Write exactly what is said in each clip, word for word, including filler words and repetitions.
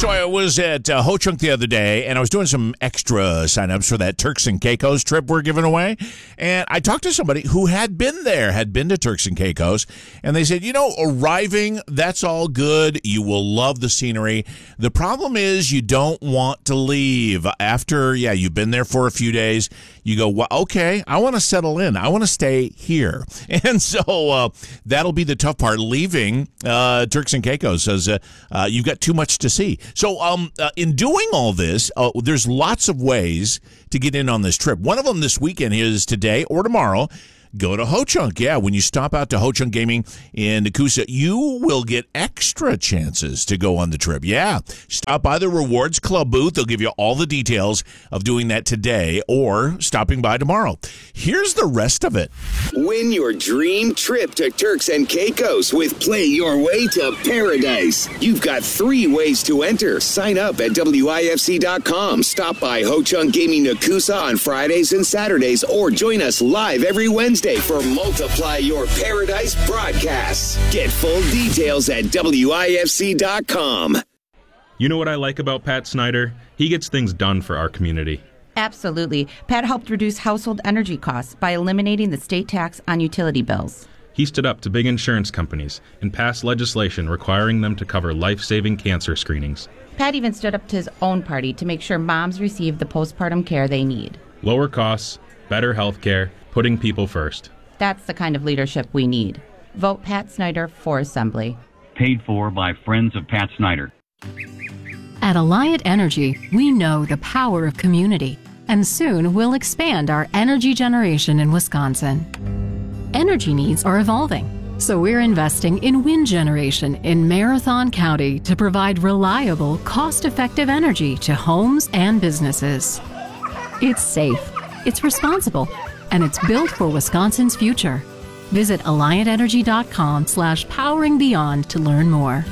So I was at uh, Ho Chunk the other day, and I was doing some extra signups for that Turks and Caicos trip we're giving away. And I talked to somebody who had been there, had been to Turks and Caicos, and they said, you know, arriving, that's all good. You will love the scenery. The problem is you don't want to leave. After, yeah, you've been there for a few days, you go, well, okay, I want to settle in. I want to stay here. And so uh, that'll be the tough part, leaving uh, Turks and Caicos, as uh, uh, you've got too much to see. So um, uh, in doing all this, uh, there's lots of ways to get in on this trip. One of them this weekend is today or tomorrow. Go to Ho Chunk. Yeah, when you stop out to Ho Chunk Gaming in Nakusa, you will get extra chances to go on the trip. Yeah, stop by the Rewards Club booth. They'll give you all the details of doing that today or stopping by tomorrow. Here's the rest of it. Win your dream trip to Turks and Caicos with Play Your Way to Paradise. You've got three ways to enter. Sign up at W I F C dot com. Stop by Ho Chunk Gaming Nakusa on Fridays and Saturdays, or join us live every Wednesday for Multiply Your Paradise broadcasts. Get full details at W I F C dot com. You know what I like about Pat Snyder? He gets things done for our community. Absolutely. Pat helped reduce household energy costs by eliminating the state tax on utility bills. He stood up to big insurance companies and passed legislation requiring them to cover life-saving cancer screenings. Pat even stood up to his own party to make sure moms receive the postpartum care they need. Lower costs, better health care, putting people first. That's the kind of leadership we need. Vote Pat Snyder for Assembly. Paid for by Friends of Pat Snyder. At Alliant Energy, we know the power of community, and soon we'll expand our energy generation in Wisconsin. Energy needs are evolving, so we're investing in wind generation in Marathon County to provide reliable, cost-effective energy to homes and businesses. It's safe, it's responsible, and it's built for Wisconsin's future. Visit alliant energy dot com slash powering beyond to learn more.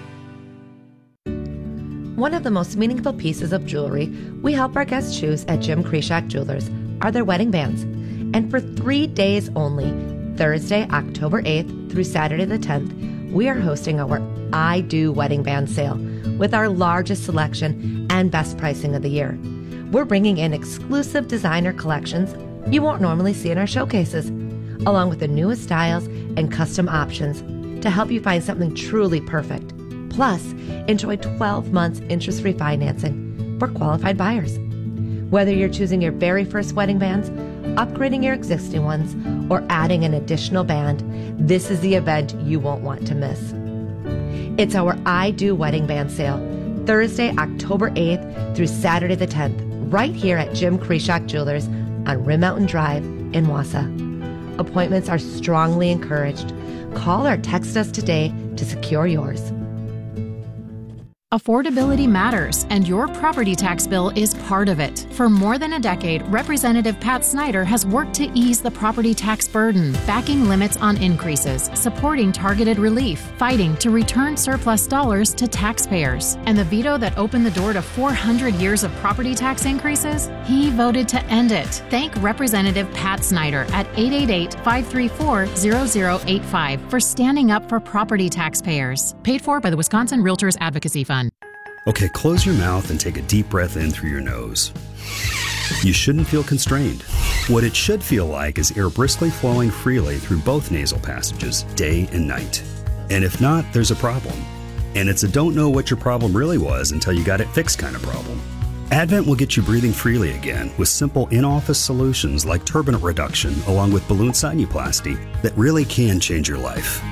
One of the most meaningful pieces of jewelry we help our guests choose at Jim Krishak Jewelers are their wedding bands. And for three days only, Thursday, October eighth through Saturday the tenth, we are hosting our I Do Wedding Band sale with our largest selection and best pricing of the year. We're bringing in exclusive designer collections you won't normally see in our showcases, along with the newest styles and custom options to help you find something truly perfect. Plus, enjoy twelve months interest-free financing for qualified buyers. Whether you're choosing your very first wedding bands, upgrading your existing ones, or adding an additional band, this is the event you won't want to miss. It's our I Do Wedding Band sale, Thursday, October eighth through Saturday the tenth, right here at Jim Krishak Jewelers on Rim Mountain Drive in Wausau. Appointments are strongly encouraged. Call or text us today to secure yours. Affordability matters, and your property tax bill is part of it. For more than a decade, Representative Pat Snyder has worked to ease the property tax burden, backing limits on increases, supporting targeted relief, fighting to return surplus dollars to taxpayers. And the veto that opened the door to four hundred years of property tax increases? He voted to end it. Thank Representative Pat Snyder at eight eight eight, five three four, zero zero eight five for standing up for property taxpayers. Paid for by the Wisconsin Realtors Advocacy Fund. Okay, close your mouth and take a deep breath in through your nose. You shouldn't feel constrained. What it should feel like is air briskly flowing freely through both nasal passages, day and night. And if not, there's a problem. And it's a don't know what your problem really was until you got it fixed kind of problem. Advent will get you breathing freely again with simple in-office solutions like turbinate reduction along with balloon sinuplasty that really can change your life.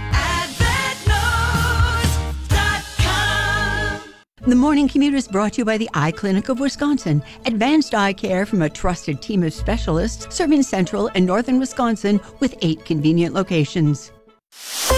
The Morning Commute is brought to you by the Eye Clinic of Wisconsin. Advanced eye care from a trusted team of specialists serving central and northern Wisconsin with eight convenient locations.